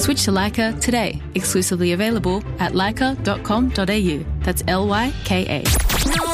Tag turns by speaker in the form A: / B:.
A: Switch to Leica today. Exclusively available at leica.com.au. That's Lyka.